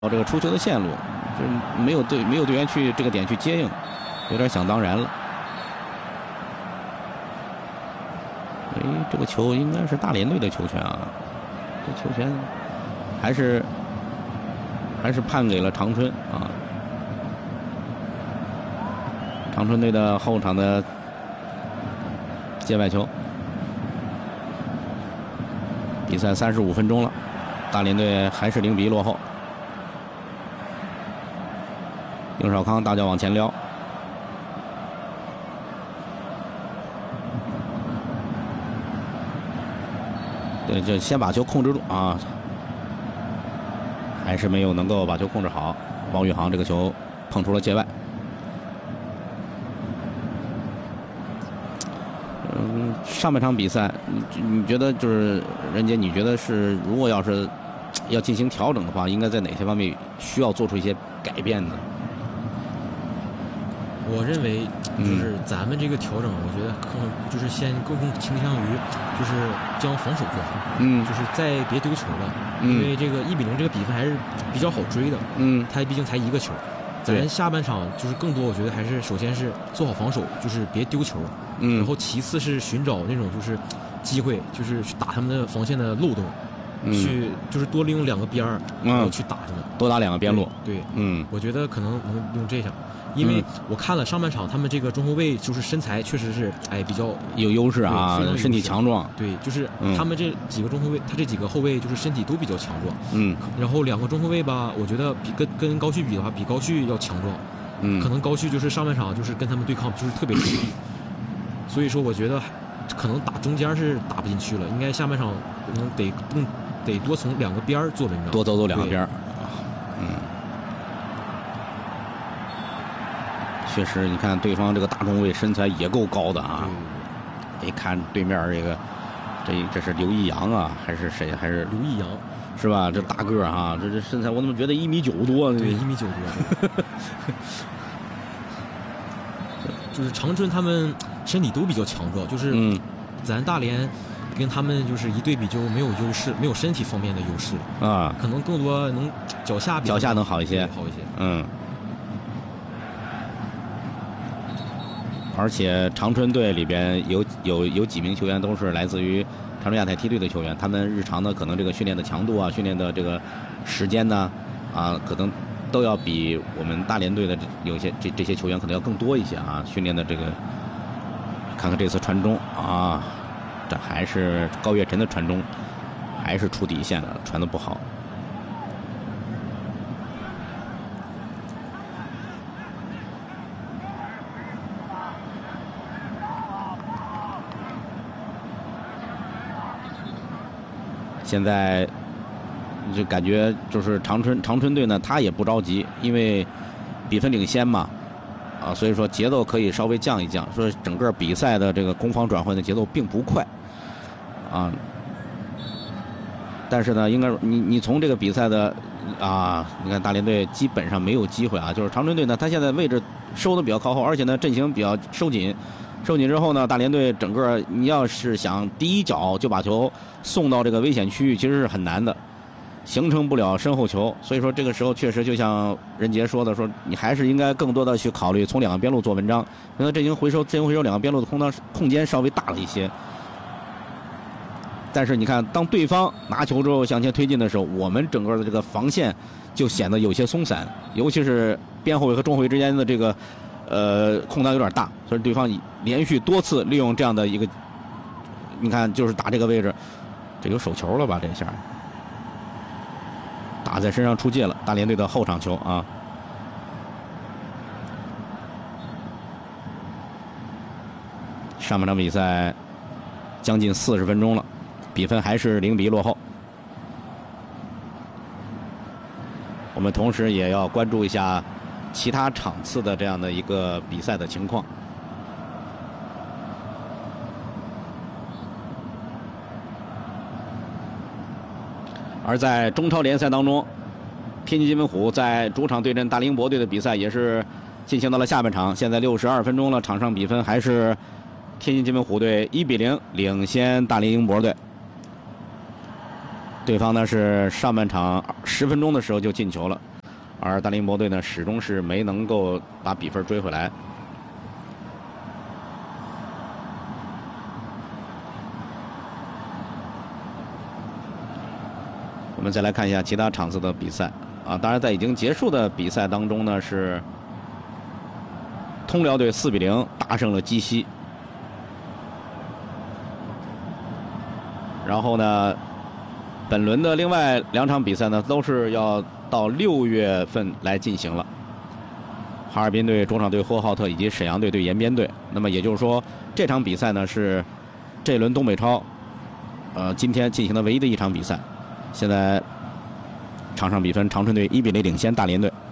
这个出球的线路，就是没有队员去这个点去接应，有点想当然了。哎，这个球应该是大连队的球权啊，这球权还是判给了长春啊。长春队的后场的界外球，比赛35分钟了，大连队还是0比1落后。应少康大脚往前撩，对，这先把球控制住啊，还是没有能够把球控制好。王宇航这个球碰出了界外。上半场比赛，你觉得就是任杰，你觉得是如果要是要进行调整的话，应该在哪些方面需要做出一些改变呢？ 我认为就是咱们这个调整，我觉得就是更倾向于就是将防守做好，就是再别丢球了，因为这个1比0这个比分还是比较好追的，他毕竟才1个球。咱下半场就是更多，我觉得还是首先是做好防守，就是别丢球，然后其次是寻找那种就是机会，就是去打他们的防线的漏洞，去就是多利用2个边儿，然后去打他们， 多打2个边路。 对，我觉得可能能用这样。因为我看了上半场，他们这个中后卫就是身材确实是比较有优势啊，身体强壮。 对，就是他们这几个中后卫，他这几个后卫就是身体都比较强壮。然后2个中后卫吧，我觉得跟高旭比的话，比高旭要强壮。可能高旭就是上半场就是跟他们对抗就是特别吃力，所以说我觉得可能打中间是打不进去了，应该下半场可能得多从2个边做文章， 多走2个边。确实，你看对方这个大中卫身材也够高的啊！一看对面这是刘易阳啊，还是谁？还是刘易阳是吧？这大个啊，这身材我怎么觉得1.9米多？ 对，1.9米多。就是长春他们身体都比较强壮，就是咱大连跟他们就是一对比就没有优势，没有身体方面的优势啊，可能更多能脚下能好一些，而且长春队里边有几名球员都是来自于长春亚泰梯队的球员，他们日常的可能这个训练的强度啊，训练的这个时间呢，可能都要比我们大连队的有些这些球员可能要更多一些啊，训练的这个，看看这次传中啊，这还是高岳晨的传中，还是出底线了，传得不好。现在就感觉就是长春队呢，他也不着急，因为比分领先嘛，所以说节奏可以稍微降一降。说整个比赛的这个攻防转换的节奏并不快，但是呢，应该你从这个比赛的你看大连队基本上没有机会啊，就是长春队呢，他现在位置收的比较靠后，而且呢阵型比较收紧之后呢，大连队整个你要是想第一脚就把球送到这个危险区域，其实是很难的，形成不了身后球。所以说这个时候确实就像任杰说的，说你还是应该更多的去考虑从2个边路做文章，因为阵型回收2个边路的空间稍微大了一些。但是你看，当对方拿球之后向前推进的时候，我们整个的这个防线就显得有些松散，尤其是边后卫和中后卫之间的这个空档有点大，所以对方连续多次利用这样的一个，你看就是打这个位置，这有手球了吧？这一下打在身上出界了，大连队的后场球啊。上半场比赛将近40分钟了，比分还是0比1落后。我们同时也要关注一下其他场次的这样的一个比赛的情况。而在中超联赛当中，天津津门虎在主场对阵大凌博队的比赛也是进行到了下半场，现在62分钟了，场上比分还是天津津门虎队1比0领先大凌博队。对方呢是上半场10分钟的时候就进球了， 而大林博队呢始终是没能够把比分追回来。我们再来看一下其他场次的比赛啊，当然在已经结束的比赛当中呢，是通辽队4比0大胜了鸡西。然后呢，本轮的另外2场比赛呢，都是要到6月份来进行了。哈尔滨队中场队呼和浩特以及沈阳队对延边队。那么也就是说，这场比赛呢是这轮东北超今天进行的唯一的一场比赛。现在场上比分，长春队1比0领先大连队。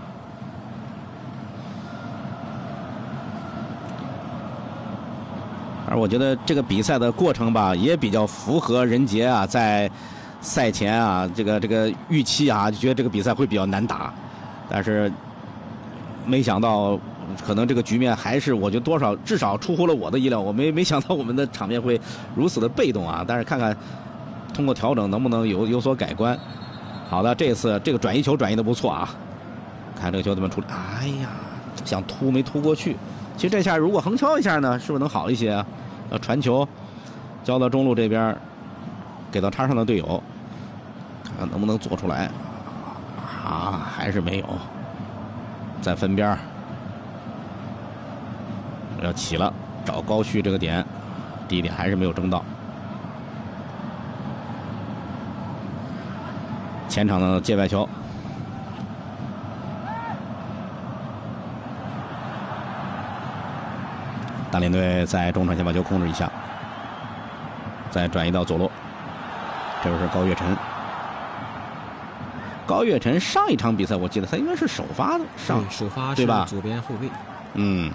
而我觉得这个比赛的过程吧，也比较符合任杰啊在赛前啊这个预期啊，就觉得这个比赛会比较难打，但是没想到可能这个局面还是我觉得至少出乎了我的意料，我没想到我们的场面会如此的被动啊，但是看看通过调整能不能有所改观。好的，这次这个转移球转移的不错啊，看这个球怎么处理。哎呀，想突没突过去。其实这下如果横敲一下呢，是不是能好一些啊？传球交到中路这边，给到叉上的队友，看能不能做出来啊？还是没有，在分边要起了，找高旭这个点，第一点还是没有争到。前场的界外球，大连队在中场先把球控制一下，再转移到左路，这就是高跃晨。高跃晨上一场比赛我记得他应该是首发的， 首发对吧？ 左边后卫。 嗯。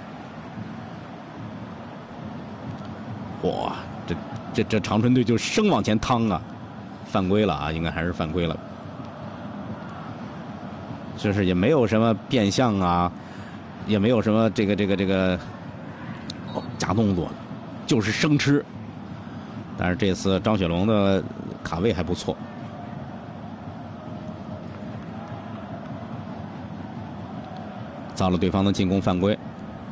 哇，这长春队就生往前趟啊，犯规了啊，应该还是犯规了。就是也没有什么变向啊，也没有什么这个假动作，就是生吃。但是这次张雪龙的卡位还不错，造了对方的进攻犯规。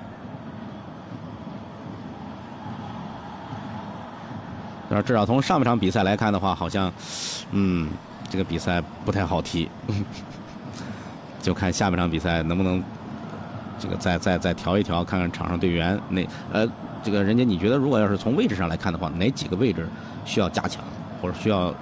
但是至少从上半场比赛来看的话，好像这个比赛不太好踢。就看下半场比赛能不能这个再调一调，看看场上队员这个人家你觉得如果要是从位置上来看的话，哪几个位置需要加强，或者需要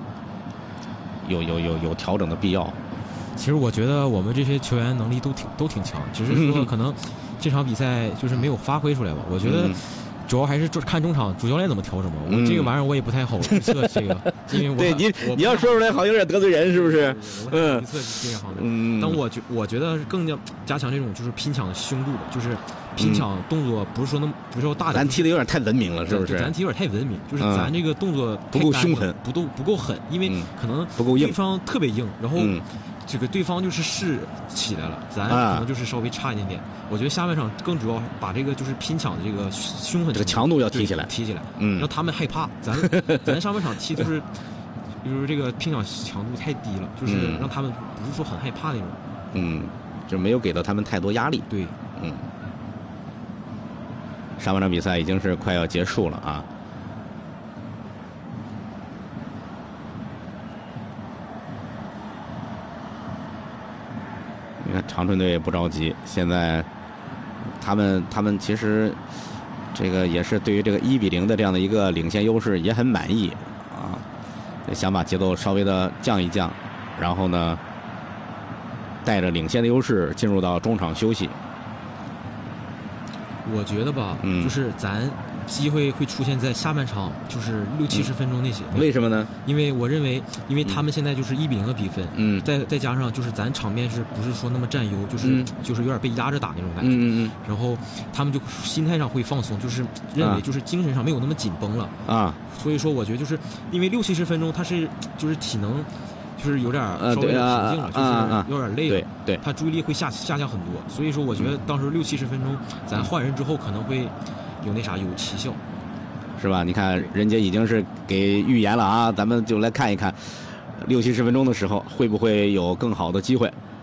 有调整的必要？ 其实我觉得我们这些球员能力都挺强，只是说可能这场比赛就是没有发挥出来吧。我觉得主要还是看中场主教练怎么调整吧。我这个玩意儿我也不太好预测这个，因为对你要说出来好像有点得罪人，是不是？ 预测这一行的。但我觉得更加强这种就是拼抢的凶度的，就是拼抢动作不是说大的。 咱踢的有点太文明了，是不是？ 咱踢有点太文明，就是咱这个动作不够凶狠， 不够狠，因为可能不够硬， 对方特别硬，然后这个对方就是士起来了，咱可能就是稍微差一点点。我觉得下半场更主要把这个就是拼抢的这个凶狠这个强度要提起来， 让他们害怕。咱上半场踢就是这个拼抢强度太低了，就是让他们不是说很害怕那种。 就没有给到他们太多压力。 对， 上半场比赛已经是快要结束了啊。你看长春队也不着急，现在他们其实这个也是对于这个1比0的这样的一个领先优势也很满意啊，想把节奏稍微的降一降，然后呢带着领先的优势进入到中场休息。 我觉得吧，就是咱机会会出现在下半场，就是60-70分钟那些。 为什么呢？ 因为我认为，因为他们现在就是1比0的比分，再加上就是咱场面是不是说那么占优，就是有点被压着打那种感觉。然后他们就心态上会放松，就是认为就是精神上没有那么紧绷了啊。所以说，我觉得就是因为60-70分钟，他是就是体能。就是有点稍微有点瓶颈了，就是有点累了， 对， 他注意力会下降很多，所以说我觉得当时60-70分钟，咱换人之后可能会有奇效， 是吧？你看人家已经是给预言了啊，咱们就来看一看60-70分钟的时候会不会有更好的机会。